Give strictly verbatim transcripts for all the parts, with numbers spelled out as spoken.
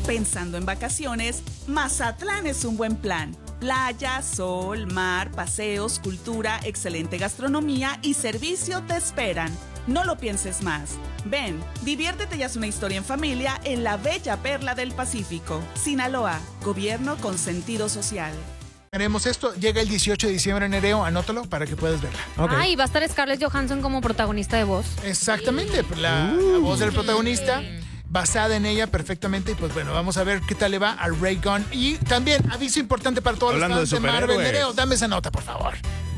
Pensando en vacaciones, Mazatlán es un buen plan. Playa, sol, mar, paseos, cultura, excelente gastronomía y servicio te esperan. No lo pienses más. Ven, diviértete y haz una historia en familia en la bella perla del Pacífico. Sinaloa, gobierno con sentido social. Haremos esto, llega el dieciocho de diciembre en Nereo, anótalo para que puedas verla. Okay. Ah, y va a estar Scarlett Johansson como protagonista de voz. Exactamente, la, uh, la voz del protagonista, basada en ella perfectamente. Y pues bueno, vamos a ver qué tal le va a Ray Gunn. Y también, aviso importante para todos Hablando los fans de, de Marvel, Nereo, dame esa nota, por favor.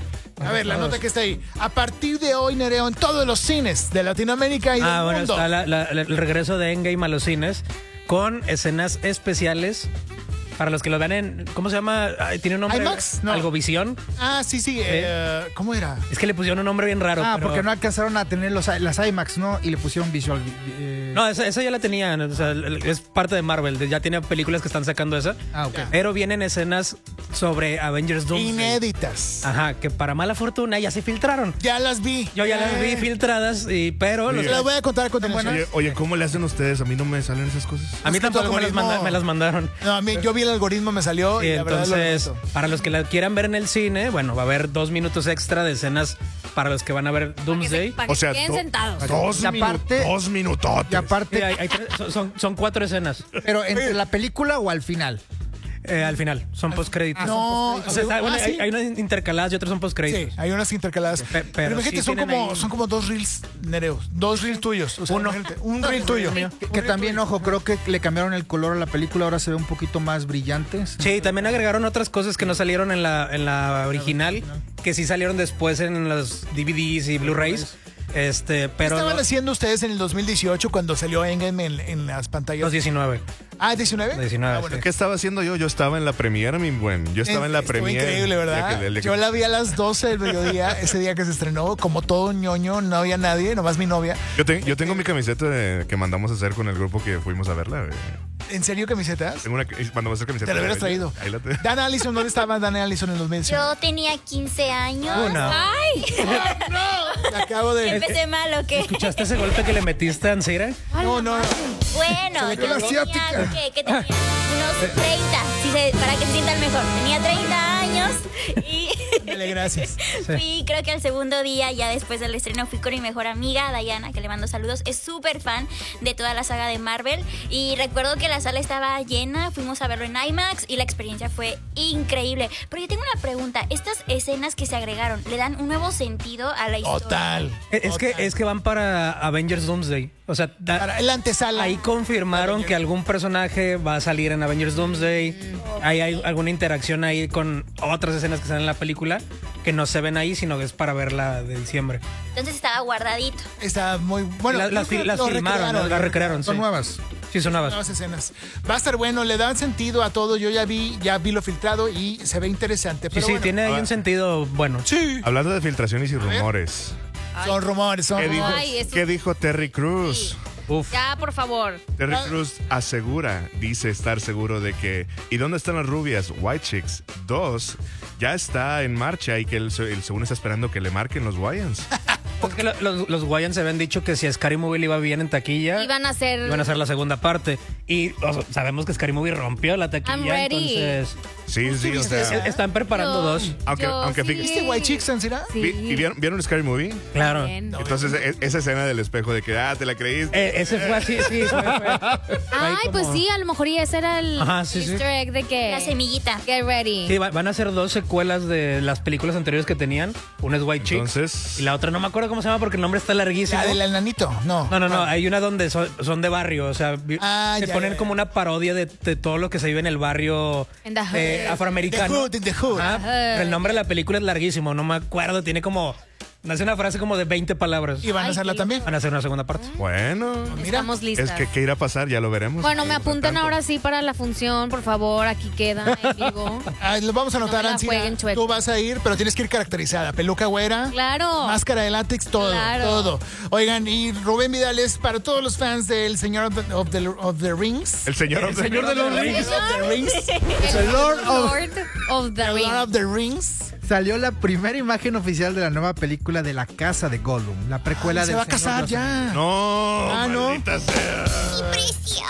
A ver, la nota que está ahí. A partir de hoy, Nereo, en todos los cines de Latinoamérica y ah, del bueno, mundo. Está la, la, el regreso de Endgame a los cines con escenas especiales. Para los que lo vean en... ¿Cómo se llama? Ay, ¿tiene un nombre? ¿IMAX? No. ¿Algo Visión? Ah, sí, sí. Eh, ¿Cómo era? Es que le pusieron un nombre bien raro. Ah, pero... porque no alcanzaron a tener los, las IMAX, ¿no? Y le pusieron Visual... Eh... No, esa, esa ya la tenían. O sea, es parte de Marvel. Ya tiene películas que están sacando esa. Ah, ok. Pero vienen escenas sobre Avengers Doomsday. Inéditas. Ajá, que para mala fortuna ya se filtraron. Ya las vi. Yo ya las vi filtradas, y, pero... Los... las voy a contar a continuación. Oye, oye, ¿cómo le hacen ustedes? A mí no me salen esas cosas. A mí es que tampoco me las, algoritmo... manda, me las mandaron. No, a mí, yo vi el algoritmo, me salió. Y, y entonces, para los que la quieran ver en el cine, bueno, va a haber dos minutos extra de escenas para los que van a ver Doomsday. Para que, se, para que o sea, queden sentados. Dos, y aparte, minu dos minutotes. Y aparte, sí, hay, hay tres, son, son cuatro escenas. Pero entre la película o al final. Eh, al final, son postcréditos. Ah, no, o sea, está, bueno, ah, hay, ¿sí? hay unas intercaladas y otras son postcréditos. Sí, hay unas intercaladas. Pe pero pero fíjate, sí son, como, ahí... son como dos reels nereos. Dos reels tuyos. O sea, Uno. Gente, un reel tuyo. Que, que también, tuyo. Ojo, creo que le cambiaron el color a la película. Ahora se ve un poquito más brillante. Sí, también agregaron otras cosas que no salieron en la, en la original, que sí salieron después en los D V Ds y Blu-rays. Este, pero ¿Qué estaban no... haciendo ustedes en el dos mil dieciocho cuando salió Endgame en, en las pantallas? Los diecinueve. Ah, ¿diecinueve? diecinueve, ah, bueno. sí. ¿Qué estaba haciendo yo? Yo estaba en la premiere, mi buen. Yo estaba en la Estuvo premiere. increíble, ¿verdad? De que, de que... Yo la vi a las doce del mediodía, ese día que se estrenó. Como todo ñoño, no había nadie, nomás mi novia. Yo, te, yo tengo mi camiseta de, que mandamos a hacer con el grupo que fuimos a verla. Güey. ¿En serio camisetas? Tengo una, mandamos a hacer camiseta. Te la hubieras traído. Ahí la te... Dan Allison, ¿dónde estaba Dan Allison en los dos mil diecinueve? Yo tenía quince años. Una. ¡Ay! No, me acabo de... Empecé mal, ¿o qué? ¿Escuchaste ese golpe que le metiste a Ansira? No, no, no. Bueno, yo tenía, ¿qué, ¿qué tenía? Unos treinta, si se, para que se sientan mejor. Tenía treinta años y... Dale, gracias. Fui, creo que al segundo día, ya después del estreno, fui con mi mejor amiga, Dayana, que le mando saludos. Es súper fan de toda la saga de Marvel. Y recuerdo que la sala estaba llena, fuimos a verlo en IMAX y la experiencia fue increíble. Pero yo tengo una pregunta. ¿Estas escenas que se agregaron le dan un nuevo sentido a la historia? Total. Es que, es que van para Avengers Doomsday. O sea, da, para el antesala. Ahí confirmaron que algún personaje va a salir en Avengers Doomsday. Mm. Hay, hay alguna interacción ahí con otras escenas que salen en la película que no se ven ahí, sino que es para verla de diciembre. Entonces estaba guardadito. Está muy bueno. La, las, las, las filmaron, ¿no? Las recrearon. Son sí. nuevas. Sí, son nuevas. Nuevas escenas. Va a estar bueno, le dan sentido a todo. Yo ya vi, ya vi lo filtrado y se ve interesante. Pero sí, sí, bueno. tiene ahí un sentido bueno. Sí. Hablando de filtraciones y rumores. Son rumores, son ¿Qué dijo, rumores. Ay, eso... ¿Qué dijo Terry Crews? Sí. Uf. Ya, por favor. Terry Crews asegura, dice estar seguro de que ¿y dónde están las rubias? White Chicks dos ya está en marcha y que él, él según está esperando que le marquen los Wayans. Porque lo, los, los Wayans se habían dicho que si Scary Movie le iba bien en taquilla, Iban a hacer... iban a hacer la segunda parte. Y o sea, sabemos que Scary Movie rompió la taquilla. I'm ready. Entonces, Sí, sí, o sea. están preparando Yo- dos. Aunque, Yo aunque sí. fíjate- ¿Viste White Chicks, Ansira? Sí. vi- ¿Y vieron, vieron Scary Movie? Claro. Bien. Entonces, e- esa escena del espejo de que, ah, te la creíste. Eh, ese fue así, sí. Fue, fue. Ay, Ahí pues como- sí, a lo mejor y ese era el Ajá, sí, sí. easter egg de que... La semillita. Get ready. Sí, va- van a hacer dos secuelas de las películas anteriores que tenían. Una es White Chicks. Entonces- Y la otra no me acuerdo cómo se llama porque el nombre está larguísimo. La del enanito, no. No, no, no. Hay una donde son, son de barrio. O sea, vi- Ah, se ya, ponen ya, ya. como una parodia de, de todo lo que se vive en el barrio En the hood. eh, The afroamericano. Hood, in the Hood. Ajá, Hood. pero el nombre de la película es larguísimo. No me acuerdo. Tiene como... Nace una frase como de veinte palabras. Y van a Ay, hacerla qué también. Van a hacer una segunda parte. Bueno, Mira, Estamos listas. es que qué irá a pasar, ya lo veremos. Bueno, me Mientras apuntan tanto. ahora sí para la función, por favor. Aquí queda en vivo. Ah, lo vamos a No anotar, me la Ansira. jueguen, chueco. Tú vas a ir, pero tienes que ir caracterizada. Peluca güera. Claro. Máscara de látex, todo, Claro. todo. Oigan, y Rubén Vidal es para todos los fans del Señor of the, of the, of the Rings. El señor, El señor de los rings. Of the Rings. El Lord of- Lord of the The Rings. Lord of the Rings. Salió la primera imagen oficial de la nueva película de La Casa de Gollum, la precuela Se del va a Señor de casar los ya. No, Ah, ¿no? maldita sea.